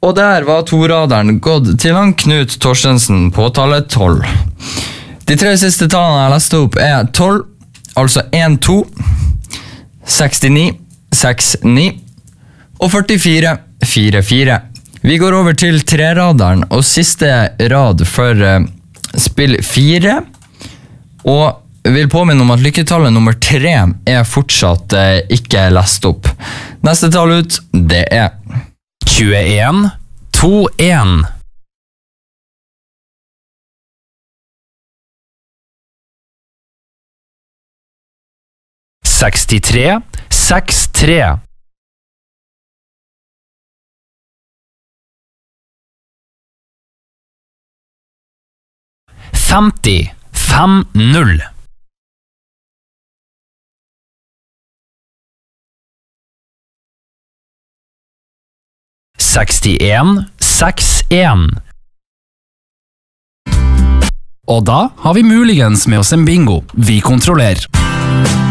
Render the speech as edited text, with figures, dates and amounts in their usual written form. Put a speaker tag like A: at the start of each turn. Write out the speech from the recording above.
A: Og der var toraderen gått til han Knut Torstensen på tallet 12. De 3 siste tallene jeg leste opp 12, altså 1, 2, 69, 6, 9 og 44, 4, 4. Vi går over til treraderen og siste rad for spill 4, og vil påminne om at lykketallet nummer 3 fortsatt ikke lest opp. Neste tall ut, det
B: 21, 21. 63, 63. 50, 50. 61, 61. Og da har vi muligens med oss en bingo. Vi kontrollerer.